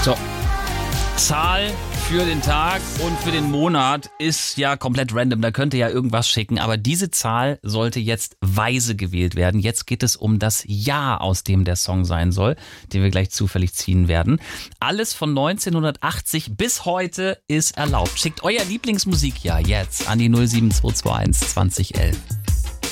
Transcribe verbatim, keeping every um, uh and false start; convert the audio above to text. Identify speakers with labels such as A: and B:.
A: So. Zahl für den Tag und für den Monat ist ja komplett random, da könnt ihr ja irgendwas schicken, aber diese Zahl sollte jetzt weise gewählt werden. Jetzt geht es um das Jahr, aus dem der Song sein soll, den wir gleich zufällig ziehen werden. Alles von neunzehnhundertachtzig bis heute ist erlaubt. Schickt euer Lieblingsmusikjahr jetzt an die null sieben zwei zwei eins zwanzig elf.